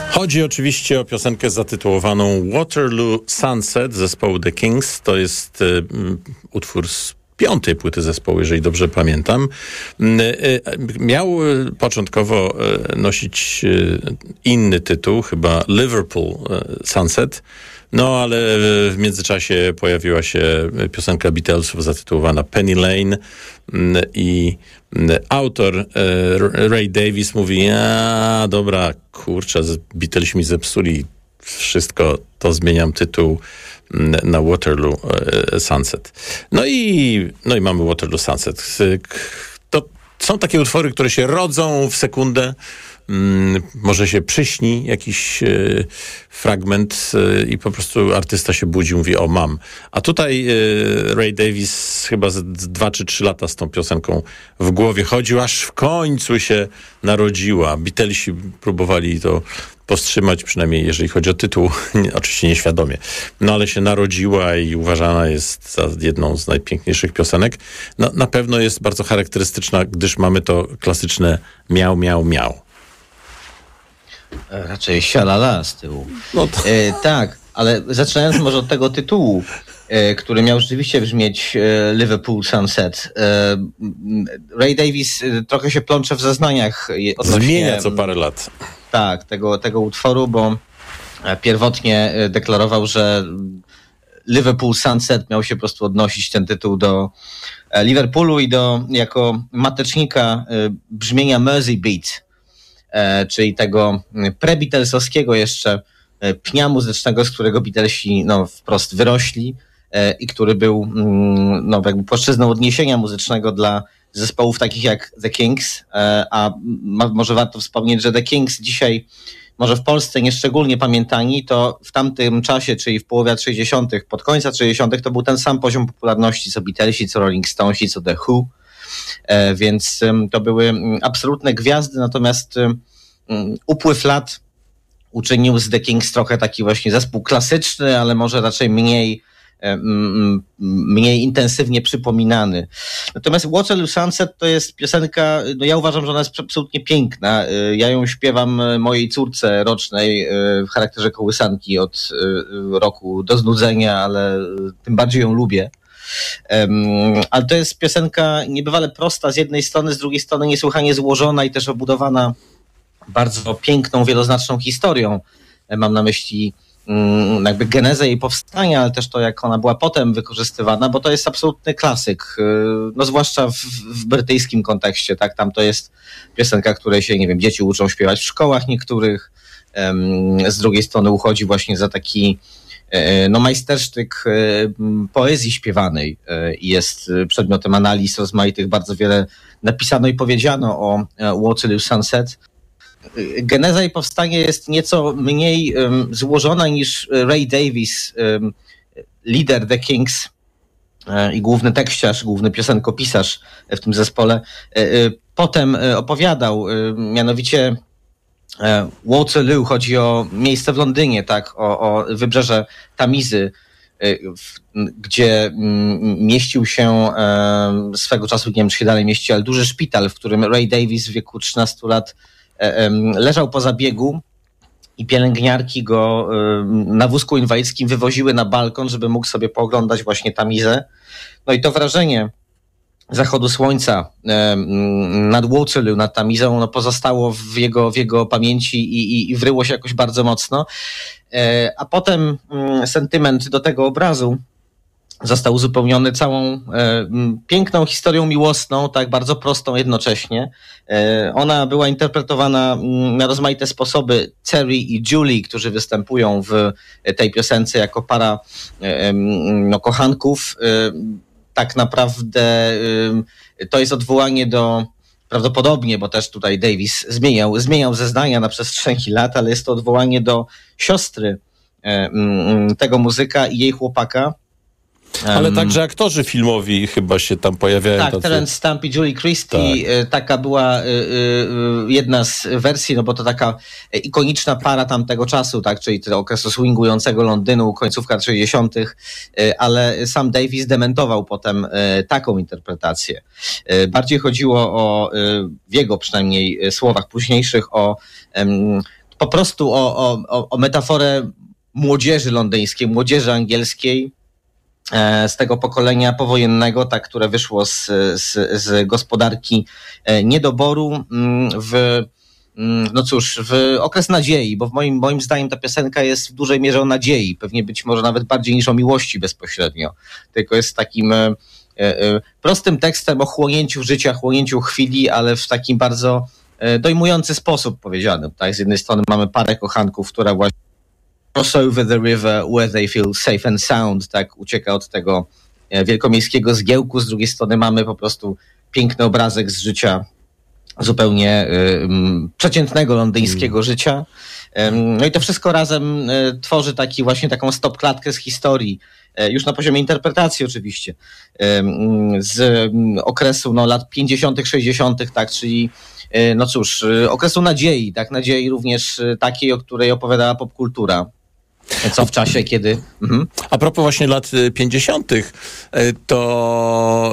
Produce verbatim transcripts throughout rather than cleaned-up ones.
Chodzi oczywiście o piosenkę zatytułowaną Waterloo Sunset zespołu The Kinks. To jest y, utwór z piątej płyty zespołu, jeżeli dobrze pamiętam. Y, y, miał y, początkowo y, nosić y, inny tytuł, chyba Liverpool y, Sunset. No, ale w międzyczasie pojawiła się piosenka Beatlesów zatytułowana Penny Lane i autor Ray Davies mówi, a dobra, kurczę, Beatlesi mi zepsuli wszystko, to zmieniam tytuł na Waterloo Sunset. No i, no i mamy Waterloo Sunset. To są takie utwory, które się rodzą w sekundę. Hmm, może się przyśni jakiś e, fragment e, i po prostu artysta się budzi, mówi, o mam. A tutaj e, Ray Davies chyba z dwa czy trzy lata z tą piosenką w głowie chodził, aż w końcu się narodziła. Beatlesi próbowali to powstrzymać, przynajmniej jeżeli chodzi o tytuł, nie, oczywiście nieświadomie. No ale się narodziła i uważana jest za jedną z najpiękniejszych piosenek. No, na pewno jest bardzo charakterystyczna, gdyż mamy to klasyczne miał, miał, miał. Raczej sialala z tyłu. No to... e, tak, ale zaczynając może od tego tytułu, e, który miał rzeczywiście brzmieć e, Liverpool Sunset. E, Ray Davies e, trochę się plącze w zeznaniach. Odnośnie, Zmienia co parę lat. Tak, tego, tego utworu, bo pierwotnie deklarował, że Liverpool Sunset miał się po prostu odnosić ten tytuł do Liverpoolu i do jako matecznika e, brzmienia Mersey Beat, czyli tego pre-Beatlesowskiego jeszcze pnia muzycznego, z którego Beatlesi no, wprost wyrośli i który był no, jakby płaszczyzną odniesienia muzycznego dla zespołów takich jak The Kinks, a może warto wspomnieć, że The Kinks dzisiaj może w Polsce nieszczególnie pamiętani, to w tamtym czasie, czyli w połowie lat sześćdziesiątych, pod koniec lat sześćdziesiątych, to był ten sam poziom popularności co Beatlesi, co Rolling Stonesi, co The Who. Więc to były absolutne gwiazdy, natomiast upływ lat uczynił z The Kinks trochę taki właśnie zespół klasyczny, ale może raczej mniej, mniej intensywnie przypominany. Natomiast Waterloo Sunset to jest piosenka, no ja uważam, że ona jest absolutnie piękna. Ja ją śpiewam mojej córce rocznej w charakterze kołysanki od roku do znudzenia, ale tym bardziej ją lubię. Um, ale to jest piosenka niebywale prosta z jednej strony, z drugiej strony niesłychanie złożona i też obudowana bardzo piękną, wieloznaczną historią. Mam na myśli um, jakby genezę jej powstania, ale też to, jak ona była potem wykorzystywana, bo to jest absolutny klasyk, no zwłaszcza w, w brytyjskim kontekście, tak, tam to jest piosenka, której się, nie wiem, dzieci uczą śpiewać w szkołach niektórych, um, z drugiej strony uchodzi właśnie za taki no majstersztyk poezji śpiewanej i jest przedmiotem analiz rozmaitych, bardzo wiele napisano i powiedziano o Waterloo Sunset. Geneza i powstanie jest nieco mniej um, złożona niż Ray Davies, um, lider The Kinks um, i główny tekściarz, główny piosenkopisarz w tym zespole, um, potem opowiadał, um, mianowicie Waterloo, chodzi o miejsce w Londynie, tak, o, o wybrzeże Tamizy, w, gdzie mieścił się swego czasu, nie wiem, czy się dalej mieści, ale duży szpital, w którym Ray Davies w wieku trzynastu lat leżał po zabiegu i pielęgniarki go na wózku inwalidzkim wywoziły na balkon, żeby mógł sobie pooglądać właśnie Tamizę. No i to wrażenie zachodu słońca nad Waterloo, nad Tamizą, no pozostało w jego, w jego pamięci i, i, i wryło się jakoś bardzo mocno. A potem sentyment do tego obrazu został uzupełniony całą e, piękną historią miłosną, tak bardzo prostą jednocześnie. E, ona była interpretowana na rozmaite sposoby. Terry i Julie, którzy występują w tej piosence jako para e, no, kochanków, e, tak naprawdę e, to jest odwołanie do, prawdopodobnie, bo też tutaj Davies zmieniał, zmieniał zeznania na przestrzeni lat, ale jest to odwołanie do siostry e, tego muzyka i jej chłopaka. Ale um, także aktorzy filmowi chyba się tam pojawiają. Tak, tacy... Terence Stamp i Julie Christie, tak. Taka była y, y, jedna z wersji, no bo to taka ikoniczna para tamtego czasu, tak, czyli tego okresu swingującego Londynu, końcówka lat sześćdziesiątych, y, ale sam Davies dementował potem y, taką interpretację. Y, bardziej chodziło o, y, w jego przynajmniej słowach późniejszych, o y, po prostu o, o, o metaforę młodzieży londyńskiej, młodzieży angielskiej, z tego pokolenia powojennego, tak, które wyszło z, z, z gospodarki niedoboru w, no cóż, w okres nadziei, bo w moim, moim zdaniem ta piosenka jest w dużej mierze o nadziei, pewnie być może nawet bardziej niż o miłości bezpośrednio, tylko jest takim e, e, prostym tekstem o chłonięciu życia, chłonięciu chwili, ale w takim bardzo e, dojmujący sposób powiedzianym. Tak? Z jednej strony mamy parę kochanków, która właśnie cross over the river where they feel safe and sound, tak, ucieka od tego wielkomiejskiego zgiełku. Z drugiej strony mamy po prostu piękny obrazek z życia zupełnie y, przeciętnego londyńskiego mm. życia. No i to wszystko razem y, tworzy taki właśnie taką stopklatkę z historii, y, już na poziomie interpretacji oczywiście, y, z y, okresu no, lat pięćdziesiątych, sześćdziesiątych, tak, czyli y, no cóż, y, okresu nadziei, tak, nadziei również y, takiej, o której opowiadała popkultura. Co w czasie, kiedy... Mhm. A propos właśnie lat pięćdziesiątych, to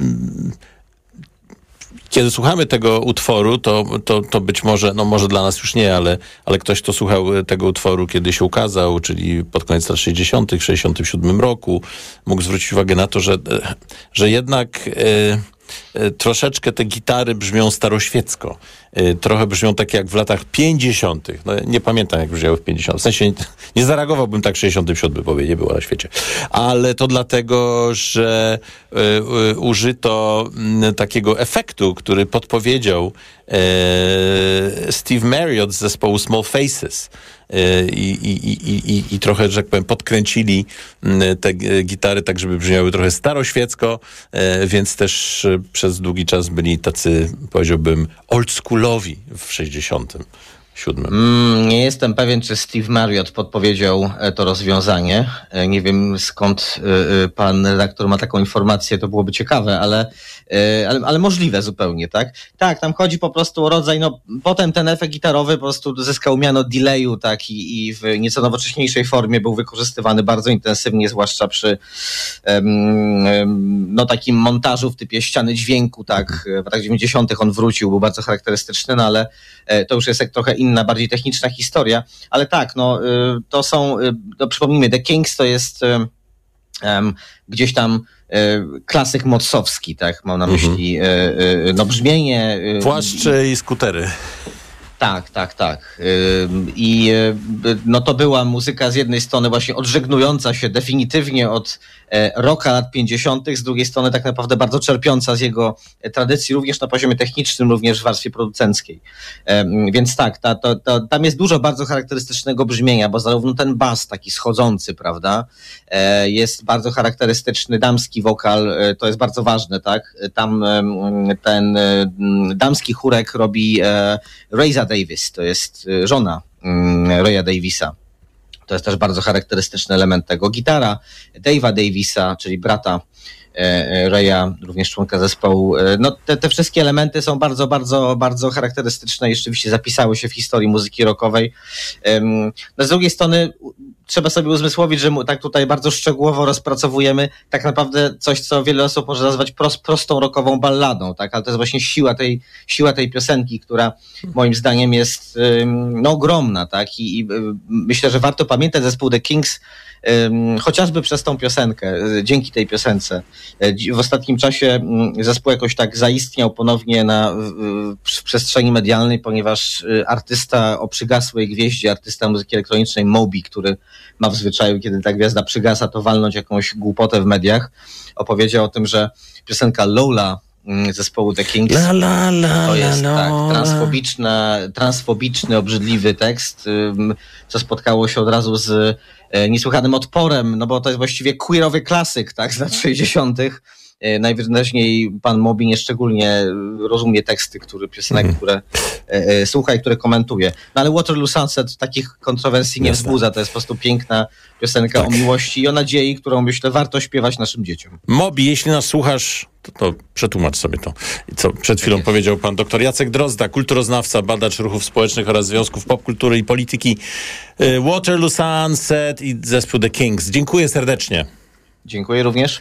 kiedy słuchamy tego utworu, to, to, to być może, no może dla nas już nie, ale, ale ktoś, kto słuchał tego utworu, kiedy się ukazał, czyli pod koniec lat sześćdziesiątych, w sześćdziesiątym siódmym roku, mógł zwrócić uwagę na to, że, że jednak... E, troszeczkę te gitary brzmią staroświecko. Trochę brzmią tak jak w latach pięćdziesiątych. No, nie pamiętam, jak brzmiały w pięćdziesiątych. W sensie nie zareagowałbym tak w sześćdziesiątym siódmym, bo nie było na świecie. Ale to dlatego, że y, y, użyto y, takiego efektu, który podpowiedział y, Steve Marriott z zespołu Small Faces. I, i, i, i, i trochę, że tak powiem, podkręcili te gitary tak, żeby brzmiały trochę staroświecko, więc też przez długi czas byli tacy, powiedziałbym, oldschoolowi w sześćdziesiątym siódmym. Mm, nie jestem pewien, czy Steve Marriott podpowiedział to rozwiązanie. Nie wiem, skąd pan redaktor ma taką informację, to byłoby ciekawe, ale, ale, ale możliwe zupełnie, tak? Tak, tam chodzi po prostu o rodzaj, no potem ten efekt gitarowy po prostu zyskał miano delayu, tak, i, i w nieco nowocześniejszej formie był wykorzystywany bardzo intensywnie, zwłaszcza przy um, no takim montażu w typie ściany dźwięku, tak, w latach dziewięćdziesiątych on wrócił, był bardzo charakterystyczny, no ale to już jest jak trochę inna, bardziej techniczna historia, ale tak, no to są, no przypomnijmy, The Kings to jest um, gdzieś tam um, klasyk modsowski, tak, mam na myśli mm-hmm. no brzmienie. Płaszcze i skutery. Tak, tak, tak. I no to była muzyka z jednej strony właśnie odżegnująca się definitywnie od rocka lat pięćdziesiątych, z drugiej strony tak naprawdę bardzo czerpiąca z jego tradycji, również na poziomie technicznym, również w warstwie producenckiej. Więc tak, ta, to, to, tam jest dużo bardzo charakterystycznego brzmienia, bo zarówno ten bas taki schodzący, prawda, jest bardzo charakterystyczny, damski wokal, to jest bardzo ważne, tak. Tam ten damski chórek robi Reza Davis, to jest żona Roya Davisa. To jest też bardzo charakterystyczny element tego. Gitara Dave'a Davisa, czyli brata Raya, również członka zespołu. No te, te wszystkie elementy są bardzo, bardzo, bardzo charakterystyczne i rzeczywiście zapisały się w historii muzyki rockowej. No z drugiej strony trzeba sobie uzmysłowić, że tak tutaj bardzo szczegółowo rozpracowujemy tak naprawdę coś, co wiele osób może nazwać prost, prostą rockową balladą, tak? Ale to jest właśnie siła tej, siła tej piosenki, która moim zdaniem jest no, ogromna, tak? I, i myślę, że warto pamiętać zespół The Kings chociażby przez tą piosenkę, dzięki tej piosence. W ostatnim czasie zespół jakoś tak zaistniał ponownie na, w przestrzeni medialnej, ponieważ artysta o przygasłej gwieździe, artysta muzyki elektronicznej Moby, który ma w zwyczaju, kiedy ta gwiazda przygasa, to walnąć jakąś głupotę w mediach, opowiedział o tym, że piosenka Lola zespołu The Kings la, la, la, to jest la, tak, la. transfobiczna, transfobiczny, obrzydliwy tekst, co spotkało się od razu z niesłychanym odporem, no bo to jest właściwie queerowy klasyk, tak, z lat sześćdziesiątych. Najwyraźniej pan Moby nieszczególnie rozumie teksty, które, piosenek, mm. które e, słucha i które komentuje. No ale Waterloo Sunset takich kontrowersji nie wzbudza. To jest po prostu piękna piosenka tak. o miłości i o nadziei, którą myślę warto śpiewać naszym dzieciom. Moby, jeśli nas słuchasz, to, to przetłumacz sobie to. Co przed chwilą tak powiedział pan doktor Jacek Drozda, kulturoznawca, badacz ruchów społecznych oraz związków popkultury i polityki. Waterloo Sunset i zespół The Kings. Dziękuję serdecznie. Dziękuję również.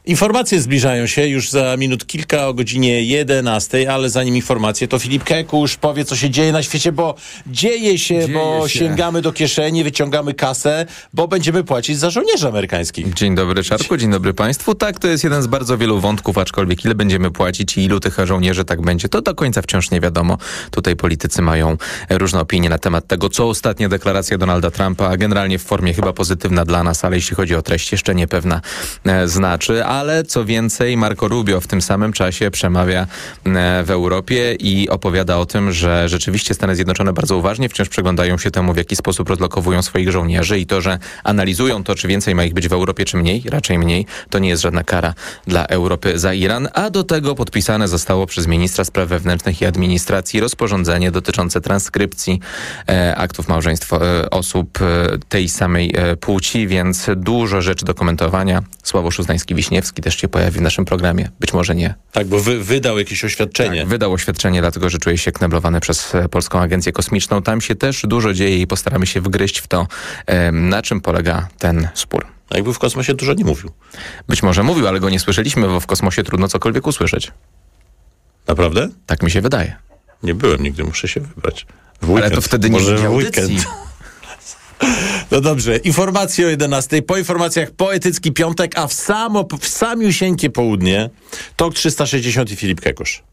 Informacje zbliżają się już za minut kilka o godzinie jedenastej, ale zanim informacje, to Filip Kekusz powie, co się dzieje na świecie, bo dzieje się, dzieje bo się. sięgamy do kieszeni, wyciągamy kasę, bo będziemy płacić za żołnierzy amerykańskich. Dzień dobry, Czarku, dzień dobry Państwu. Tak, to jest jeden z bardzo wielu wątków, aczkolwiek ile będziemy płacić i ilu tych żołnierzy tak będzie, to do końca wciąż nie wiadomo. Tutaj politycy mają różne opinie na temat tego, co ostatnia deklaracja Donalda Trumpa, a generalnie w formie chyba pozytywna dla nas, ale jeśli chodzi o treść, jeszcze niepewna e, znaczy. Ale co więcej, Marco Rubio w tym samym czasie przemawia w Europie i opowiada o tym, że rzeczywiście Stany Zjednoczone bardzo uważnie wciąż przyglądają się temu, w jaki sposób rozlokowują swoich żołnierzy i to, że analizują to, czy więcej ma ich być w Europie, czy mniej, raczej mniej, to nie jest żadna kara dla Europy za Iran, a do tego podpisane zostało przez ministra spraw wewnętrznych i administracji rozporządzenie dotyczące transkrypcji e, aktów małżeństwa e, osób e, tej samej e, płci, więc dużo rzeczy do komentowania. Sławomir Uznański-Wiśniewski też się pojawi w naszym programie. Być może nie. Tak, bo wy, wydał jakieś oświadczenie. Tak, wydał oświadczenie, dlatego że czuje się kneblowany przez Polską Agencję Kosmiczną. Tam się też dużo dzieje i postaramy się wgryźć w to, na czym polega ten spór. A jak był w kosmosie, dużo nie mówił. Być może mówił, ale go nie słyszeliśmy, bo w kosmosie trudno cokolwiek usłyszeć. Naprawdę? Tak mi się wydaje. Nie byłem nigdy, muszę się wybrać. W weekend. Ale to wtedy nie może będzie w audycji. Weekend. No dobrze, informacje o jedenastej, po informacjach poetycki piątek, a w samo, w samiusieńkie południe Tok trzysta sześćdziesiąt i Filip Kekusz.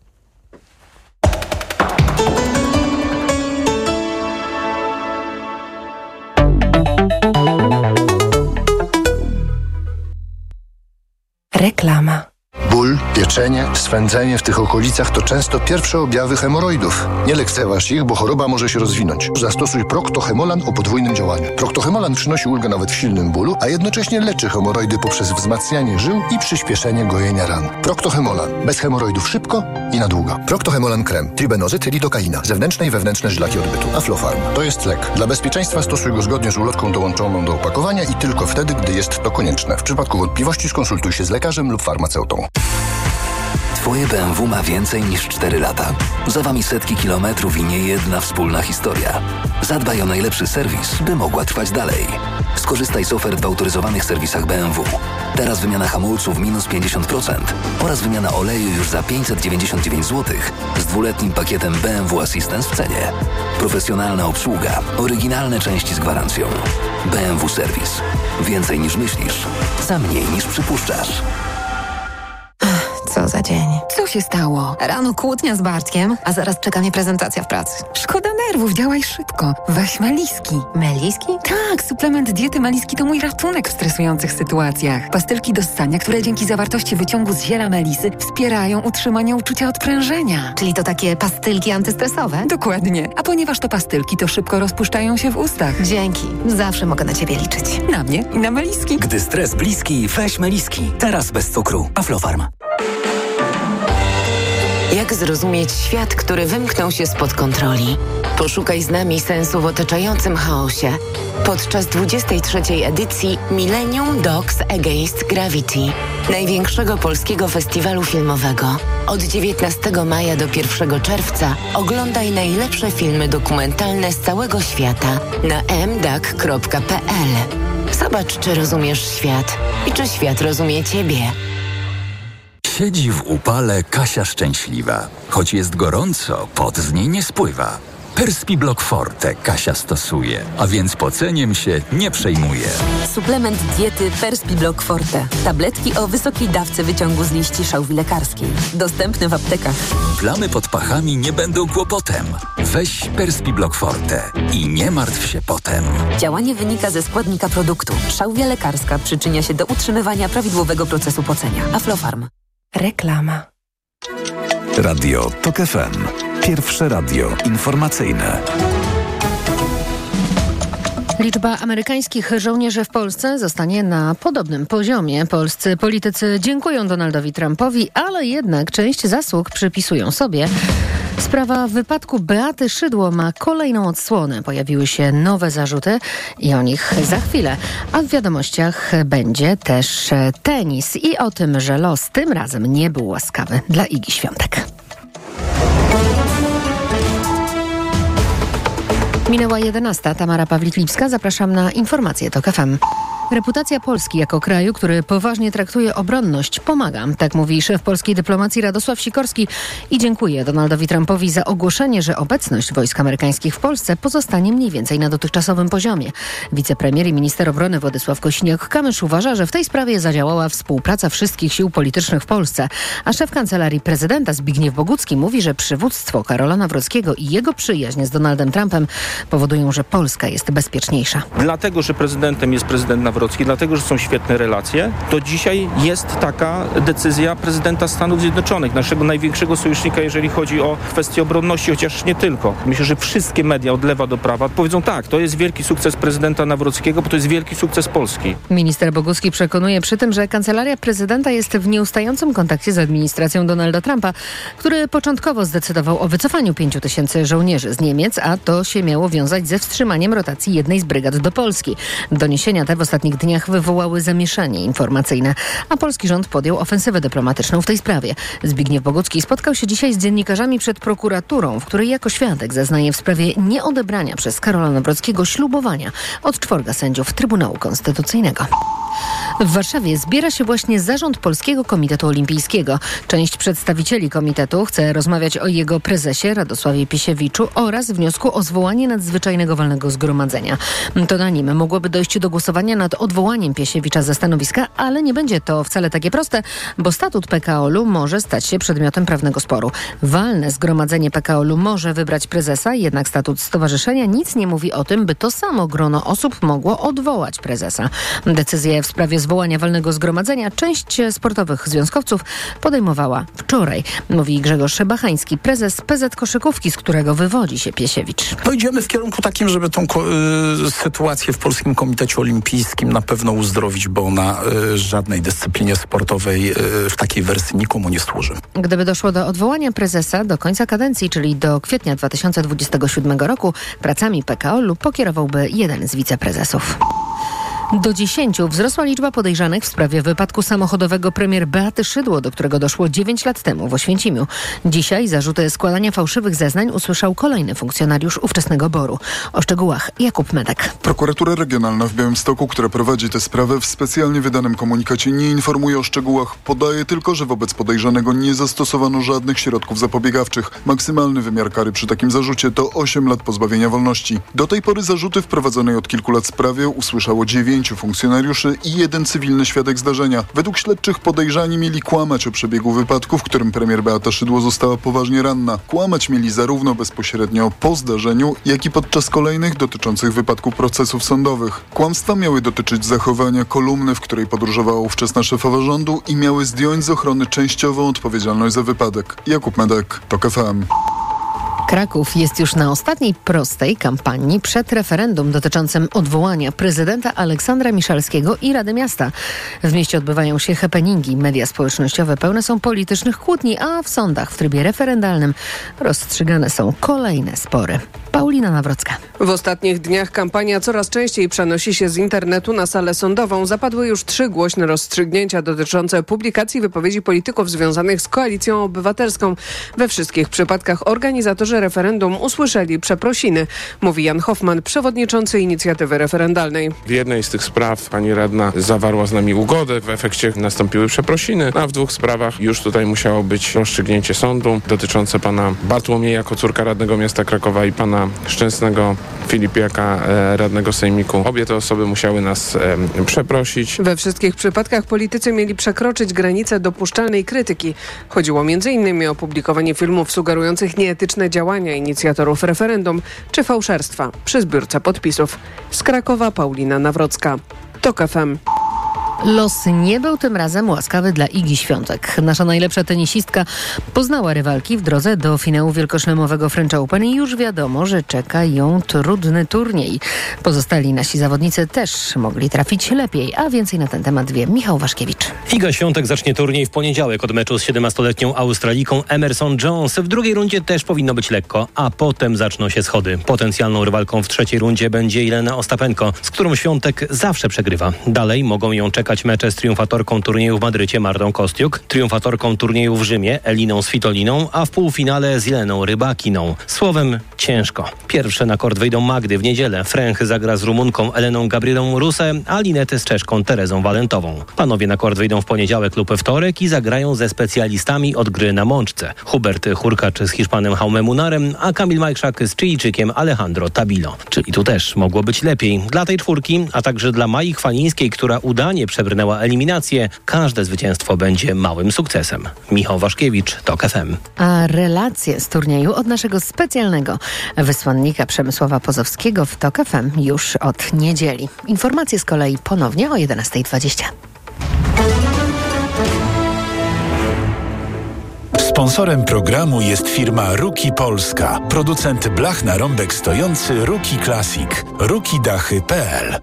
Reklama. Ból, pieczenie, swędzenie w tych okolicach to często pierwsze objawy hemoroidów. Nie lekceważ ich, bo choroba może się rozwinąć. Zastosuj Procto-Hemolan o podwójnym działaniu. Procto-Hemolan przynosi ulgę nawet w silnym bólu, a jednocześnie leczy hemoroidy poprzez wzmacnianie żył i przyspieszenie gojenia ran. Procto-Hemolan. Bez hemoroidów szybko i na długo. Procto-Hemolan krem. Tribenozyt, lidokaina. Zewnętrzne i wewnętrzne żlaki odbytu. Aflofarm. To jest lek. Dla bezpieczeństwa stosuj go zgodnie z ulotką dołączoną do opakowania i tylko wtedy, gdy jest to konieczne. W przypadku wątpliwości skonsultuj się z lekarzem lub farmaceutą. Twoje B M W ma więcej niż cztery lata. Za wami setki kilometrów i nie jedna wspólna historia. Zadbaj o najlepszy serwis, by mogła trwać dalej. Skorzystaj z ofert w autoryzowanych serwisach B M W. Teraz wymiana hamulców minus pięćdziesiąt procent oraz wymiana oleju już za pięćset dziewięćdziesiąt dziewięć złotych z dwuletnim pakietem B M W Assistance w cenie. Profesjonalna obsługa, oryginalne części z gwarancją. B M W Serwis. Więcej niż myślisz, za mniej niż przypuszczasz. Co za dzień. Co się stało? Rano kłótnia z Bartkiem, a zaraz czeka mnie prezentacja w pracy. Szkoda nerwów, działaj szybko. Weź Meliski. Meliski? Tak, suplement diety Meliski to mój ratunek w stresujących sytuacjach. Pastylki do ssania, które dzięki zawartości wyciągu z ziela melisy wspierają utrzymanie uczucia odprężenia. Czyli to takie pastylki antystresowe? Dokładnie. A ponieważ to pastylki, to szybko rozpuszczają się w ustach. Dzięki. Zawsze mogę na ciebie liczyć. Na mnie i na Meliski. Gdy stres bliski, weź Meliski. Teraz bez cukru. Aflofarm. Jak zrozumieć świat, który wymknął się spod kontroli? Poszukaj z nami sensu w otaczającym chaosie. Podczas dwudziestej trzeciej edycji Millennium Dogs Against Gravity, największego polskiego festiwalu filmowego. Od dziewiętnastego maja do pierwszego czerwca oglądaj najlepsze filmy dokumentalne z całego świata na m d a c kropka p l. Zobacz, czy rozumiesz świat i czy świat rozumie ciebie. Siedzi w upale Kasia szczęśliwa. Choć jest gorąco, pot z niej nie spływa. Perspiblock Forte Kasia stosuje, a więc poceniem się nie przejmuje. Suplement diety Perspiblock Forte. Tabletki o wysokiej dawce wyciągu z liści szałwi lekarskiej. Dostępne w aptekach. Plamy pod pachami nie będą kłopotem. Weź Perspiblock Forte i nie martw się potem. Działanie wynika ze składnika produktu. Szałwia lekarska przyczynia się do utrzymywania prawidłowego procesu pocenia. Aflofarm. Reklama. Radio Tok F M. Pierwsze radio informacyjne. Liczba amerykańskich żołnierzy w Polsce zostanie na podobnym poziomie. Polscy politycy dziękują Donaldowi Trumpowi, ale jednak część zasług przypisują sobie. Sprawa wypadku Beaty Szydło ma kolejną odsłonę. Pojawiły się nowe zarzuty i o nich za chwilę. A w wiadomościach będzie też tenis i o tym, że los tym razem nie był łaskawy dla Igi Świątek. Minęła jedenasta. Tamara Pawlik-Lipska. Zapraszam na informacje Tok F M. Reputacja Polski jako kraju, który poważnie traktuje obronność, pomaga. Tak mówi szef polskiej dyplomacji Radosław Sikorski i dziękuję Donaldowi Trumpowi za ogłoszenie, że obecność wojsk amerykańskich w Polsce pozostanie mniej więcej na dotychczasowym poziomie. Wicepremier i minister obrony Władysław Kosiniak-Kamysz uważa, że w tej sprawie zadziałała współpraca wszystkich sił politycznych w Polsce, a szef Kancelarii Prezydenta Zbigniew Bogucki mówi, że przywództwo Karola Nawrockiego i jego przyjaźń z Donaldem Trumpem powodują, że Polska jest bezpieczniejsza. Dlatego, że prezydentem jest prezydent Nawrocki, dlatego, że są świetne relacje, to dzisiaj jest taka decyzja prezydenta Stanów Zjednoczonych, naszego największego sojusznika, jeżeli chodzi o kwestię obronności, chociaż nie tylko. Myślę, że wszystkie media od lewa do prawa powiedzą tak, to jest wielki sukces prezydenta Nawrockiego, bo to jest wielki sukces Polski. Minister Bogucki przekonuje przy tym, że Kancelaria Prezydenta jest w nieustającym kontakcie z administracją Donalda Trumpa, który początkowo zdecydował o wycofaniu pięciu tysięcy żołnierzy z Niemiec, a to się miało wiązać ze wstrzymaniem rotacji jednej z brygad do Polski. Doniesienia te w ostatnich dniach wywołały zamieszanie informacyjne, a polski rząd podjął ofensywę dyplomatyczną w tej sprawie. Zbigniew Bogucki spotkał się dzisiaj z dziennikarzami przed prokuraturą, w której jako świadek zeznaje w sprawie nieodebrania przez Karola Nawrockiego ślubowania od czworga sędziów Trybunału Konstytucyjnego. W Warszawie zbiera się właśnie zarząd Polskiego Komitetu Olimpijskiego. Część przedstawicieli komitetu chce rozmawiać o jego prezesie Radosławie Piesiewiczu oraz wniosku o zwołanie nadzwyczajnego walnego zgromadzenia. To na nim mogłoby dojść do głosowania nad odwołaniem Piesiewicza ze stanowiska, ale nie będzie to wcale takie proste, bo statut P K O L u może stać się przedmiotem prawnego sporu. Walne zgromadzenie P K O L u może wybrać prezesa, jednak statut stowarzyszenia nic nie mówi o tym, by to samo grono osób mogło odwołać prezesa. Decyzję w sprawie zwołania walnego zgromadzenia część sportowych związkowców podejmowała wczoraj, mówi Grzegorz Szebachański, prezes P Z Koszykówki, z którego wywodzi się Piesiewicz. No idziemy w kierunku takim, żeby tą y, sytuację w Polskim Komitecie Olimpijskim na pewno uzdrowić, bo ona y, żadnej dyscyplinie sportowej y, w takiej wersji nikomu nie służy. Gdyby doszło do odwołania prezesa do końca kadencji, czyli do kwietnia dwa tysiące dwudziestego siódmego roku, pracami P K O L u pokierowałby jeden z wiceprezesów. Do dziesięciu wzrosła liczba podejrzanych w sprawie wypadku samochodowego premier Beaty Szydło, do którego doszło dziewięć lat temu w Oświęcimiu. Dzisiaj zarzuty składania fałszywych zeznań usłyszał kolejny funkcjonariusz ówczesnego boru. O szczegółach Jakub Medek. Prokuratura Regionalna w Białymstoku, która prowadzi tę sprawę, w specjalnie wydanym komunikacie nie informuje o szczegółach. Podaje tylko, że wobec podejrzanego nie zastosowano żadnych środków zapobiegawczych. Maksymalny wymiar kary przy takim zarzucie to osiem lat pozbawienia wolności. Do tej pory zarzuty w prowadzonej od kilku lat sprawie usłyszało dziewięć funkcjonariuszy i jeden cywilny świadek zdarzenia. Według śledczych podejrzani mieli kłamać o przebiegu wypadku, w którym premier Beata Szydło została poważnie ranna. Kłamać mieli zarówno bezpośrednio po zdarzeniu, jak i podczas kolejnych dotyczących wypadku procesów sądowych. Kłamstwa miały dotyczyć zachowania kolumny, w której podróżowała ówczesna szefowa rządu i miały zdjąć z ochrony częściową odpowiedzialność za wypadek. Jakub Medek, TOK F M. Kraków jest już na ostatniej prostej kampanii przed referendum dotyczącym odwołania prezydenta Aleksandra Miszalskiego i Rady Miasta. W mieście odbywają się happeningi. Media społecznościowe pełne są politycznych kłótni, a w sądach w trybie referendalnym rozstrzygane są kolejne spory. Paulina Nawrocka. W ostatnich dniach kampania coraz częściej przenosi się z internetu na salę sądową. Zapadły już trzy głośne rozstrzygnięcia dotyczące publikacji wypowiedzi polityków związanych z Koalicją Obywatelską. We wszystkich przypadkach organizatorzy referendum usłyszeli przeprosiny, mówi Jan Hoffman, przewodniczący inicjatywy referendalnej. W jednej z tych spraw pani radna zawarła z nami ugodę, w efekcie nastąpiły przeprosiny, a w dwóch sprawach już tutaj musiało być rozstrzygnięcie sądu dotyczące pana Bartłomieja Kocurka, radnego miasta Krakowa, i pana Szczęsnego Filipiaka, radnego sejmiku. Obie te osoby musiały nas e, przeprosić. We wszystkich przypadkach politycy mieli przekroczyć granicę dopuszczalnej krytyki. Chodziło między innymi o publikowanie filmów sugerujących nieetyczne działania inicjatorów referendum czy fałszerstwa przy zbiórce podpisów. Z Krakowa Paulina Nawrocka. TOK F M. Los nie był tym razem łaskawy dla Igi Świątek. Nasza najlepsza tenisistka poznała rywalki w drodze do finału wielkoszlemowego French Open i już wiadomo, że czeka ją trudny turniej. Pozostali nasi zawodnicy też mogli trafić lepiej, a więcej na ten temat wie Michał Waszkiewicz. Iga Świątek zacznie turniej w poniedziałek od meczu z siedemnastoletnią Australiką Emerson Jones. W drugiej rundzie też powinno być lekko, a potem zaczną się schody. Potencjalną rywalką w trzeciej rundzie będzie Jelena Ostapenko, z którą Świątek zawsze przegrywa. Dalej mogą ją czekać czekać mecze z triumfatorką turnieju w Madrycie Martą Kostiuk, triumfatorką turnieju w Rzymie Eliną Svitoliną, a w półfinale z Jeleną Rybakiną. Słowem ciężko. Pierwsze na kort wyjdą Magdy w niedzielę. Fręch zagra z Rumunką Eleną Gabrielą Rusę, a Linety z Czeszką Terezą Walentową. Panowie na kort wyjdą w poniedziałek lub wtorek i zagrają ze specjalistami od gry na mączce. Hubert Hurkacz z Hiszpanem Jaume Munarem, a Kamil Majkszak z Chilijczykiem Alejandro Tabilo. Czyli tu też mogło być lepiej. Dla tej czwórki, a także dla Mai Chwalińskiej, która udanie przebrnęła eliminację, każde zwycięstwo będzie małym sukcesem. Michał Waszkiewicz, TOK F M. A relacje z turnieju od naszego specjalnego wysłannika Przemysława Pozowskiego w TOK F M już od niedzieli. Informacje z kolei ponownie o jedenasta dwadzieścia. Sponsorem programu jest firma Ruki Polska, producent blach na rąbek stojący Ruki Classic, ruki dachy kropka p l.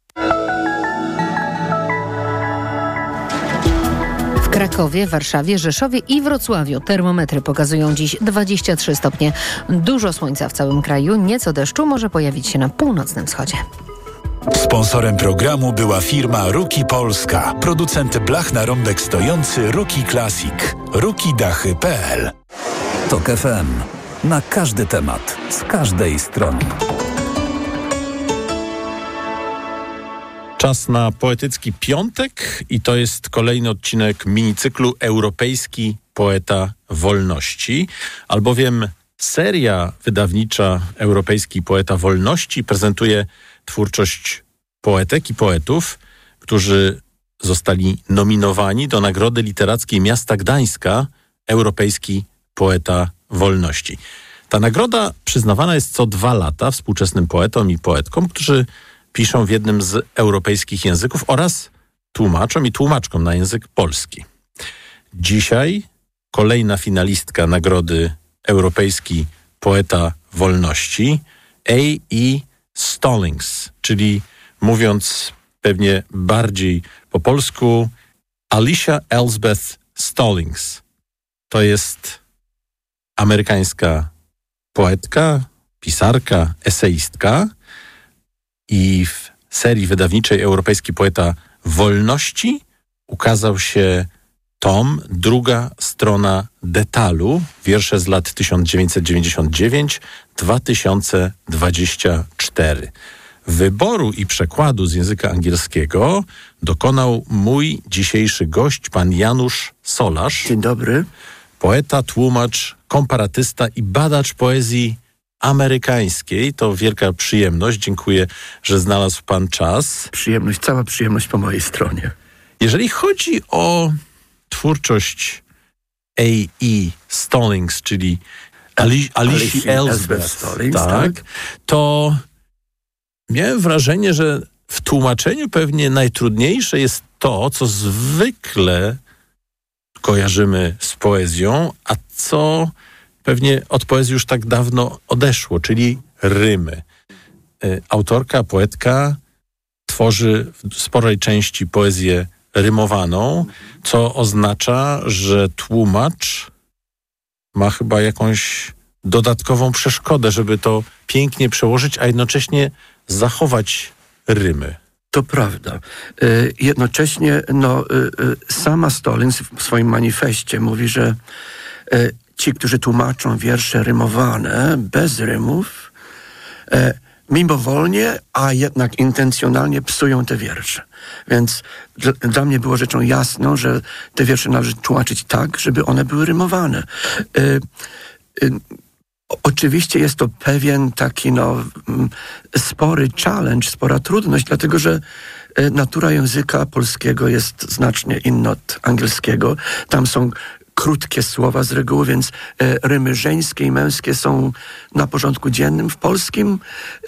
W Krakowie, Warszawie, Rzeszowie i Wrocławiu termometry pokazują dziś dwadzieścia trzy stopnie. Dużo słońca w całym kraju, nieco deszczu może pojawić się na północnym wschodzie. Sponsorem programu była firma Ruki Polska, producent blach na rąbek stojący Ruki Classic, ruki dachy kropka p l. TOK F M. Na każdy temat, z każdej strony. Czas na poetycki piątek i to jest kolejny odcinek minicyklu Europejski Poeta Wolności, albowiem seria wydawnicza Europejski Poeta Wolności prezentuje twórczość poetek i poetów, którzy zostali nominowani do Nagrody Literackiej Miasta Gdańska Europejski Poeta Wolności. Ta nagroda przyznawana jest co dwa lata współczesnym poetom i poetkom, którzy piszą w jednym z europejskich języków oraz tłumaczom i tłumaczkom na język polski. Dzisiaj kolejna finalistka Nagrody Europejski Poeta Wolności, A E Stallings, czyli mówiąc pewnie bardziej po polsku, Alicia Elsbeth Stallings. To jest amerykańska poetka, pisarka, eseistka i w serii wydawniczej Europejski Poeta Wolności ukazał się tom, druga strona detalu, wiersze z lat tysiąc dziewięćset dziewięćdziesiąt dziewięć do dwa tysiące dwudziestego czwartego. Wyboru i przekładu z języka angielskiego dokonał mój dzisiejszy gość, pan Janusz Solarz. Dzień dobry. Poeta, tłumacz, komparatysta i badacz poezji amerykańskiej. To wielka przyjemność. Dziękuję, że znalazł pan czas. Przyjemność, cała przyjemność po mojej stronie. Jeżeli chodzi o twórczość A E Stallings, czyli Ali- Alicia Elsbeth, Stallings, tak, tak, to miałem wrażenie, że w tłumaczeniu pewnie najtrudniejsze jest to, co zwykle kojarzymy z poezją, a co pewnie od poezji już tak dawno odeszło, czyli rymy. Autorka, poetka tworzy w sporej części poezję rymowaną, co oznacza, że tłumacz ma chyba jakąś dodatkową przeszkodę, żeby to pięknie przełożyć, a jednocześnie zachować rymy. To prawda. Y, jednocześnie no, y, y, sama Stallings w swoim manifestie mówi, że y, ci, którzy tłumaczą wiersze rymowane, bez rymów, y, mimowolnie, a jednak intencjonalnie psują te wiersze. Więc dla, dla mnie było rzeczą jasną, że te wiersze należy tłumaczyć tak, żeby one były rymowane. Y, y, Oczywiście jest to pewien taki no, spory challenge, spora trudność, dlatego że natura języka polskiego jest znacznie inna od angielskiego. Tam są krótkie słowa z reguły, więc rymy żeńskie i męskie są na porządku dziennym. W polskim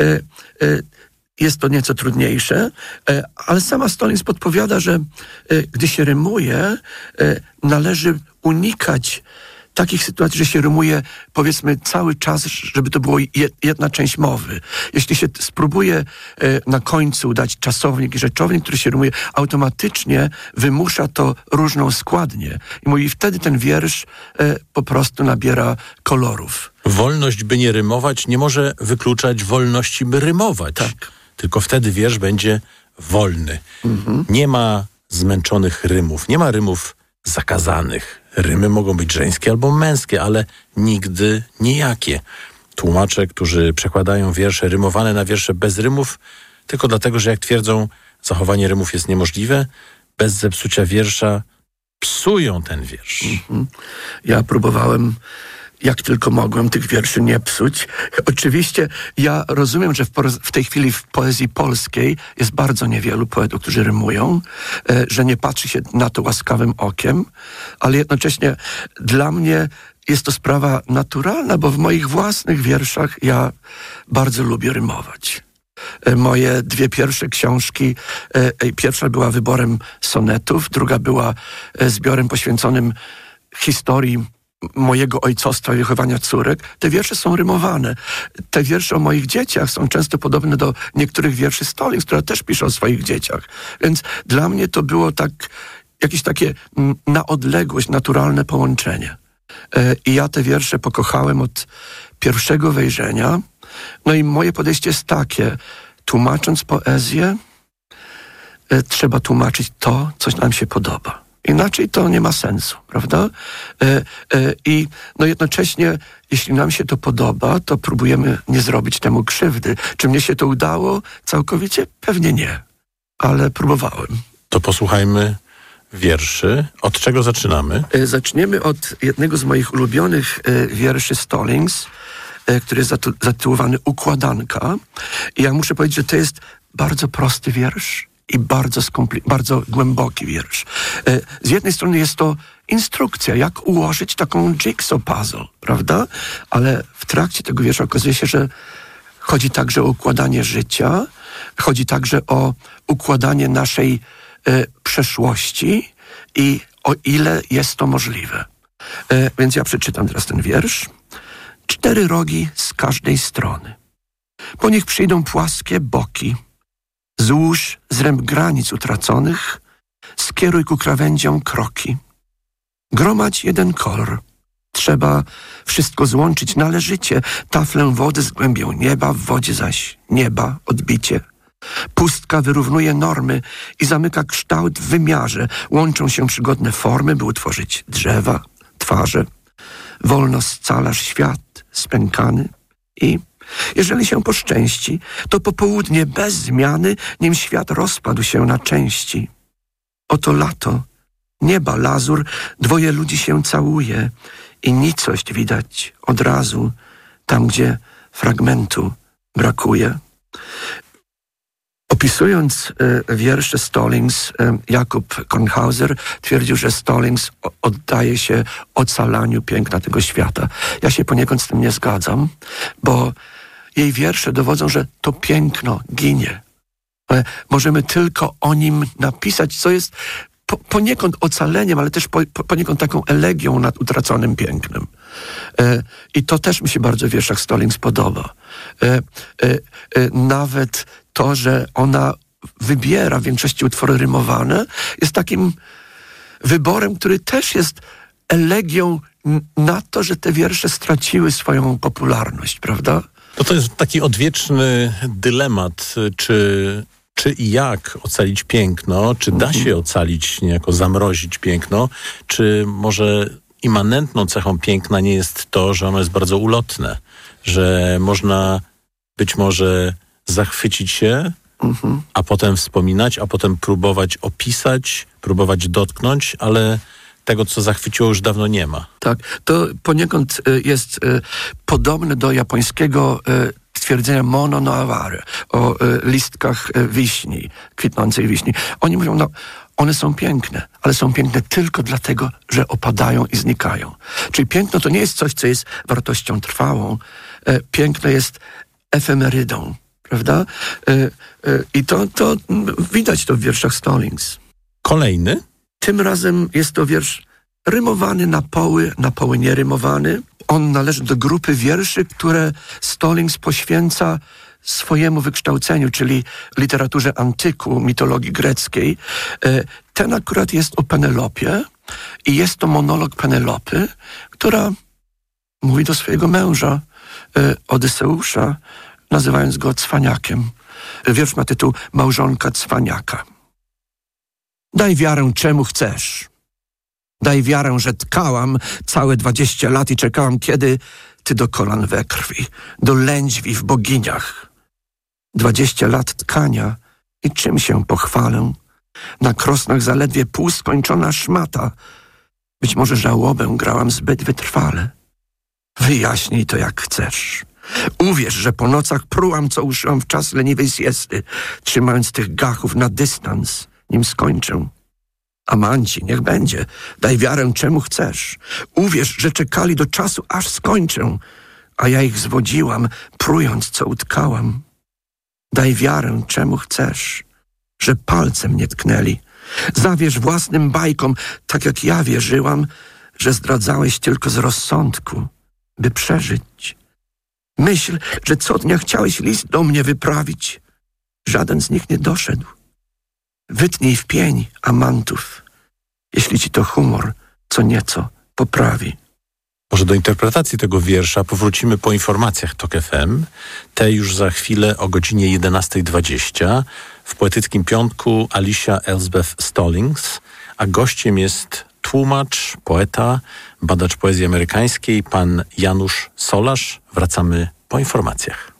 jest to nieco trudniejsze, ale sama Stallings podpowiada, że gdy się rymuje, należy unikać takich sytuacji, że się rymuje, powiedzmy, cały czas, żeby to było jedna część mowy. Jeśli się spróbuje na końcu dać czasownik i rzeczownik, który się rymuje, automatycznie wymusza to różną składnię. I mówi, wtedy ten wiersz po prostu nabiera kolorów. Wolność, by nie rymować, nie może wykluczać wolności, by rymować. Tak. Tylko wtedy wiersz będzie wolny. Mhm. Nie ma zmęczonych rymów. Nie ma rymów zakazanych. Rymy mogą być żeńskie albo męskie, ale nigdy nijakie. Tłumacze, którzy przekładają wiersze rymowane na wiersze bez rymów, tylko dlatego, że jak twierdzą, zachowanie rymów jest niemożliwe, bez zepsucia wiersza psują ten wiersz. Mhm. Ja próbowałem, jak tylko mogłem, tych wierszy nie psuć. Oczywiście ja rozumiem, że w, w tej chwili w poezji polskiej jest bardzo niewielu poetów, którzy rymują, e, że nie patrzy się na to łaskawym okiem, ale jednocześnie dla mnie jest to sprawa naturalna, bo w moich własnych wierszach ja bardzo lubię rymować. Moje dwie pierwsze książki, pierwsza była wyborem sonetów, druga była zbiorem poświęconym historii mojego ojcostwa i wychowania córek. Te wiersze są rymowane. Te wiersze o moich dzieciach są często podobne do niektórych wierszy Stallings, która też pisze o swoich dzieciach. Więc dla mnie to było tak, jakieś takie na odległość naturalne połączenie. I ja te wiersze pokochałem od pierwszego wejrzenia. No i moje podejście jest takie, tłumacząc poezję, e, trzeba tłumaczyć to, co nam się podoba. Inaczej to nie ma sensu, prawda? E, e, I no jednocześnie, jeśli nam się to podoba, to próbujemy nie zrobić temu krzywdy. Czy mnie się to udało całkowicie? Pewnie nie, ale próbowałem. To posłuchajmy wierszy. Od czego zaczynamy? E, zaczniemy od jednego z moich ulubionych e, wierszy Stallings, który jest zatytułowany Układanka. I ja muszę powiedzieć, że to jest bardzo prosty wiersz i bardzo, skompli- bardzo głęboki wiersz. Z jednej strony jest to instrukcja, jak ułożyć taką jigsaw puzzle, prawda? Ale w trakcie tego wiersza okazuje się, że chodzi także o układanie życia, chodzi także o układanie naszej e, przeszłości i o ile jest to możliwe. E, więc ja przeczytam teraz ten wiersz. Cztery rogi z każdej strony. Po nich przyjdą płaskie boki. Złóż zręb granic utraconych, skieruj ku krawędziom kroki. Gromadź jeden kolor. Trzeba wszystko złączyć należycie. Taflę wody z głębią nieba, w wodzie zaś nieba odbicie. Pustka wyrównuje normy i zamyka kształt w wymiarze. Łączą się przygodne formy, by utworzyć drzewa, twarze. Wolno scalasz świat spękany i, jeżeli się poszczęści, to popołudnie bez zmiany, nim świat rozpadł się na części. Oto lato, nieba lazur, dwoje ludzi się całuje i nicość widać od razu, tam gdzie fragmentu brakuje. Opisując e, wiersze Stallings, e, Jakub Kornhauser twierdził, że Stallings o, oddaje się ocalaniu piękna tego świata. Ja się poniekąd z tym nie zgadzam, bo jej wiersze dowodzą, że to piękno ginie. E, możemy tylko o nim napisać, co jest po, poniekąd ocaleniem, ale też po, po, poniekąd taką elegią nad utraconym pięknem. E, I to też mi się bardzo w wierszach Stallings podoba. E, e, e, nawet to, że ona wybiera w większości utwory rymowane, jest takim wyborem, który też jest elegią na to, że te wiersze straciły swoją popularność, prawda? No to jest taki odwieczny dylemat, czy, czy i jak ocalić piękno, czy da się ocalić, niejako zamrozić piękno, czy może immanentną cechą piękna nie jest to, że ono jest bardzo ulotne, że można być może zachwycić się, mhm. a potem wspominać, a potem próbować opisać, próbować dotknąć, ale tego, co zachwyciło, już dawno nie ma. Tak, to poniekąd y, jest y, podobne do japońskiego y, stwierdzenia mono no aware, o y, listkach y, wiśni, kwitnącej wiśni. Oni mówią, no, one są piękne, ale są piękne tylko dlatego, że opadają i znikają. Czyli piękno to nie jest coś, co jest wartością trwałą. Y, piękno jest efemerydą. Prawda? Y, y, I to, to widać to w wierszach Stallings. Kolejny? Tym razem jest to wiersz rymowany na poły, na poły nierymowany. On należy do grupy wierszy, które Stallings poświęca swojemu wykształceniu, czyli literaturze antyku, mitologii greckiej. Y, ten akurat jest o Penelopie i jest to monolog Penelopy, która mówi do swojego męża, y, Odyseusza, nazywając go cwaniakiem. Wiersz ma tytuł Małżonka cwaniaka. Daj wiarę, czemu chcesz. Daj wiarę, że tkałam całe dwadzieścia lat i czekałam, kiedy ty do kolan we krwi, do lędźwi w boginiach. Dwadzieścia lat tkania i czym się pochwalę? Na krosnach zaledwie półskończona szmata. Być może żałobę grałam zbyt wytrwale. Wyjaśnij to jak chcesz. Uwierz, że po nocach prułam, co uszyłam w czas leniwej siesty, trzymając tych gachów na dystans, nim skończę. Amanci, niech będzie. Daj wiarę, czemu chcesz. Uwierz, że czekali do czasu, aż skończę, a ja ich zwodziłam, prując, co utkałam. Daj wiarę, czemu chcesz, że palcem nie tknęli. Zawierz własnym bajkom, tak jak ja wierzyłam, że zdradzałeś tylko z rozsądku, by przeżyć. Myśl, że co dnia chciałeś list do mnie wyprawić. Żaden z nich nie doszedł. Wytnij w pień amantów, jeśli ci to humor co nieco poprawi. Może do interpretacji tego wiersza powrócimy po informacjach Tok F M. Te już za chwilę o godzinie jedenasta dwadzieścia. W Poetyckim Piątku Alicia Elsbeth Stallings, a gościem jest tłumacz, poeta, badacz poezji amerykańskiej, pan Janusz Solarz. Wracamy po informacjach.